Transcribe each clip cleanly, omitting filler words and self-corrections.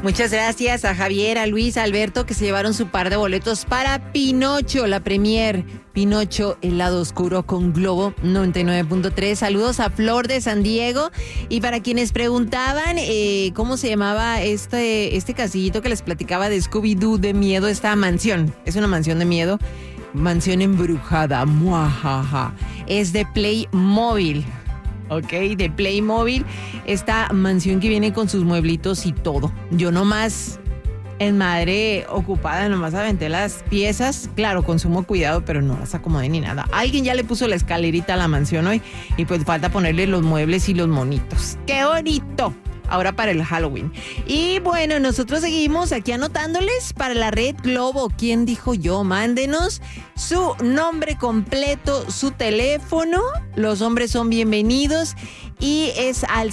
Muchas gracias a Javier, a Luis, a Alberto, que se llevaron su par de boletos para Pinocho, la premier. Pinocho, el lado oscuro con Globo 99.3. Saludos a Flor de San Diego. Y para quienes preguntaban cómo se llamaba este casillito que les platicaba de Scooby-Doo de miedo, esta mansión. Es una mansión de miedo. Mansión embrujada. Muajaja. Es de Playmobil. Ok, de Playmobil, esta mansión que viene con sus mueblitos y todo. Yo nomás, en madre ocupada, nomás aventé las piezas. Claro, con sumo cuidado, pero no las acomodé ni nada. Alguien ya le puso la escalerita a la mansión hoy y pues falta ponerle los muebles y los monitos. ¡Qué bonito! Ahora para el Halloween. Y bueno, nosotros seguimos aquí anotándoles para la red Globo. ¿Quién dijo yo? Mándenos su nombre completo, su teléfono. Los hombres son bienvenidos. Y es al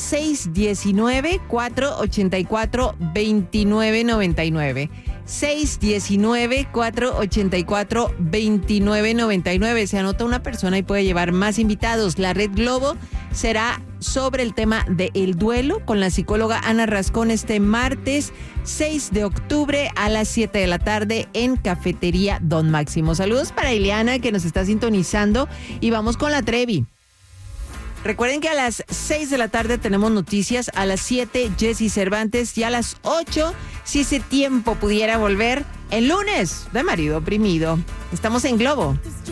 619-484-2999. 619-484-2999. Se anota una persona y puede llevar más invitados. La red Globo será sobre el tema del duelo con la psicóloga Ana Rascón este martes 6 de octubre a las 7 de la tarde en Cafetería Don Máximo. Saludos para Ileana que nos está sintonizando y vamos con la Trevi. Recuerden que a las 6 de la tarde tenemos noticias, a las 7 Jessy Cervantes y a las 8, si ese tiempo pudiera volver, el lunes de Marido Oprimido. Estamos en Globo.